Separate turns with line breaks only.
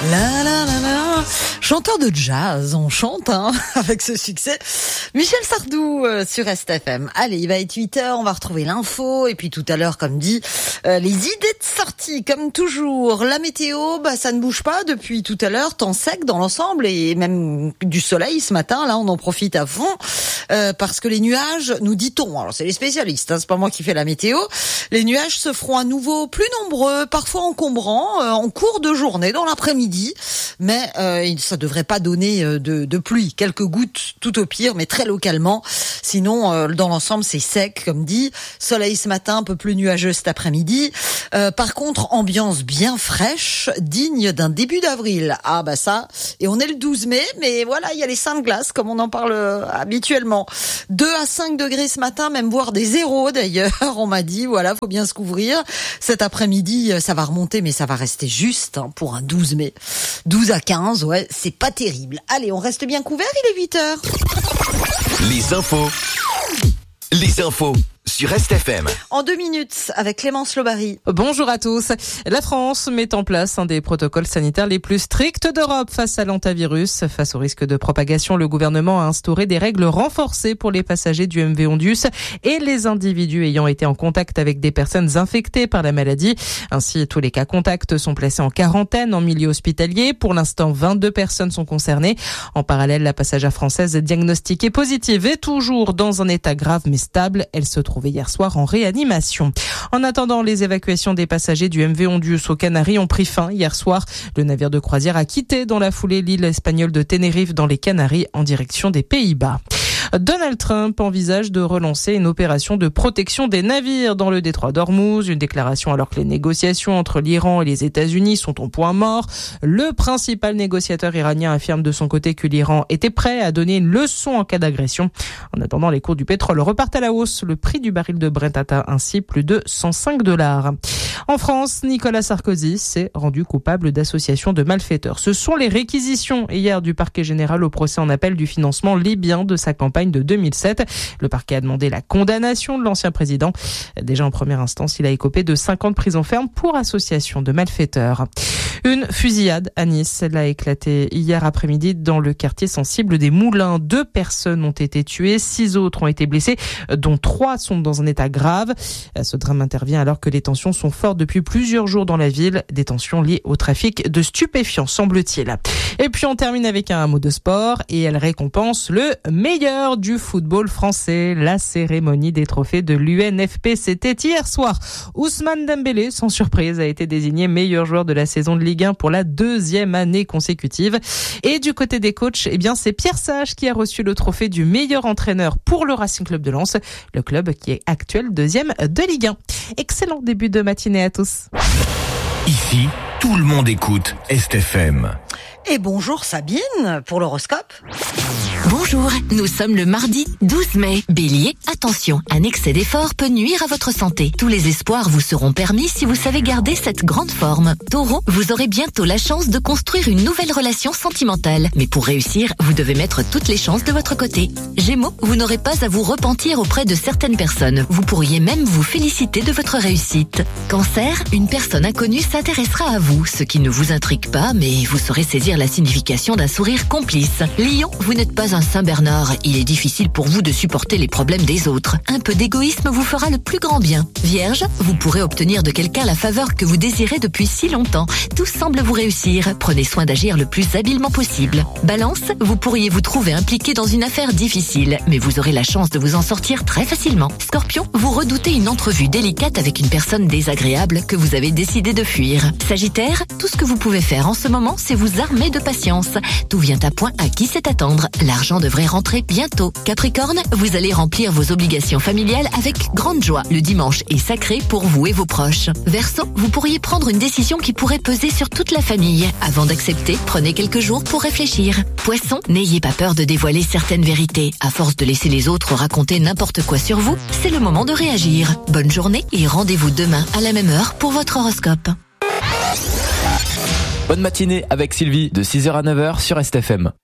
La la la la. Chanteur de jazz, on chante avec ce succès. Michel Sardou sur STFM. Allez, il va être 8h, on va retrouver l'info. Et puis tout à l'heure, comme dit, les idées de sortie, comme toujours. La météo, ça ne bouge pas depuis tout à l'heure. Temps sec dans l'ensemble et même du soleil ce matin. Là, on en profite à fond parce que les nuages, nous dit-on, alors c'est les spécialistes, c'est pas moi qui fais la météo, les nuages se feront à nouveau plus nombreux, parfois encombrants, en cours de journée, dans l'après-midi. Mais ça devrait pas donner de pluie. Quelques gouttes tout au pire, mais très localement. Sinon, dans l'ensemble, c'est sec, comme dit. Soleil ce matin, un peu plus nuageux cet après-midi. Par contre, ambiance bien fraîche, digne d'un début d'avril. Ah bah ça, et on est le 12 mai, mais voilà, il y a les seins de glace, comme on en parle habituellement. 2 à 5 degrés ce matin, même voire des 0 d'ailleurs, on m'a dit. Voilà, faut bien se couvrir. Cet après-midi, ça va remonter, mais ça va rester juste pour un 12 mai. 12 à 15, ouais, c'est pas terrible. Allez, on reste bien couvert, il est 8h.
Les infos sur STFM.
En 2 minutes, avec Clémence Lobary.
Bonjour à tous. La France met en place un des protocoles sanitaires les plus stricts d'Europe face à l'hantavirus. Face au risque de propagation, le gouvernement a instauré des règles renforcées pour les passagers du MV Ondius et les individus ayant été en contact avec des personnes infectées par la maladie. Ainsi, tous les cas contacts sont placés en quarantaine en milieu hospitalier. Pour l'instant, 22 personnes sont concernées. En parallèle, la passagère française diagnostiquée positive est toujours dans un état grave mais stable. Elle se trouve hier soir en réanimation. En attendant, les évacuations des passagers du MV Ondius aux Canaries ont pris fin hier soir. Le navire de croisière a quitté dans la foulée l'île espagnole de Tenerife dans les Canaries en direction des Pays-Bas. Donald Trump envisage de relancer une opération de protection des navires dans le détroit d'Ormuz. Une déclaration alors que les négociations entre l'Iran et les États-Unis sont au point mort. Le principal négociateur iranien affirme de son côté que l'Iran était prêt à donner une leçon en cas d'agression. En attendant, les cours du pétrole repartent à la hausse. Le prix du baril de Brent atteint ainsi plus de $105. En France, Nicolas Sarkozy s'est rendu coupable d'association de malfaiteurs. Ce sont les réquisitions hier du parquet général au procès en appel du financement libyen de sa campagne de 2007. Le parquet a demandé la condamnation de l'ancien président. Déjà en première instance, il a écopé de 5 ans de prison ferme pour association de malfaiteurs. Une fusillade à Nice, elle a éclaté hier après-midi dans le quartier sensible des Moulins. 2 personnes ont été tuées, 6 autres ont été blessées, dont 3 sont dans un état grave. Ce drame intervient alors que les tensions sont fortes depuis plusieurs jours dans la ville, des tensions liées au trafic de stupéfiants, semble-t-il. Et puis on termine avec un mot de sport et elle récompense le meilleur du football français. La cérémonie des trophées de l'UNFP, c'était hier soir. Ousmane Dembélé, sans surprise, a été désigné meilleur joueur de la saison de Ligue 1 pour la 2e année consécutive. Et du côté des coachs, c'est Pierre Sage qui a reçu le trophée du meilleur entraîneur pour le Racing Club de Lens, le club qui est actuel 2e de Ligue 1. Excellent début de matinée à tous.
Ici, tout le monde écoute STFM.
Et bonjour Sabine pour l'horoscope.
Bonjour, nous sommes le mardi 12 mai. Bélier, attention, un excès d'effort peut nuire à votre santé. Tous les espoirs vous seront permis si vous savez garder cette grande forme. Taureau, vous aurez bientôt la chance de construire une nouvelle relation sentimentale. Mais pour réussir, vous devez mettre toutes les chances de votre côté. Gémeaux, vous n'aurez pas à vous repentir auprès de certaines personnes. Vous pourriez même vous féliciter de votre réussite. Cancer, une personne inconnue s'intéressera à vous, ce qui ne vous intrigue pas, mais vous saurez saisir la signification d'un sourire complice. Lion, vous n'êtes pas un Saint-Bernard, il est difficile pour vous de supporter les problèmes des autres. Un peu d'égoïsme vous fera le plus grand bien. Vierge, vous pourrez obtenir de quelqu'un la faveur que vous désirez depuis si longtemps. Tout semble vous réussir. Prenez soin d'agir le plus habilement possible. Balance, vous pourriez vous trouver impliqué dans une affaire difficile, mais vous aurez la chance de vous en sortir très facilement. Scorpion, vous redoutez une entrevue délicate avec une personne désagréable que vous avez décidé de fuir. Sagittaire, tout ce que vous pouvez faire en ce moment, c'est vous armer de patience. Tout vient à point à qui sait attendre. L'argent devrait rentrer bientôt. Capricorne, vous allez remplir vos obligations familiales avec grande joie. Le dimanche est sacré pour vous et vos proches. Verseau, vous pourriez prendre une décision qui pourrait peser sur toute la famille. Avant d'accepter, prenez quelques jours pour réfléchir. Poisson, n'ayez pas peur de dévoiler certaines vérités. À force de laisser les autres raconter n'importe quoi sur vous, c'est le moment de réagir. Bonne journée et rendez-vous demain à la même heure pour votre horoscope.
Bonne matinée avec Sylvie de 6h à 9h sur STFM.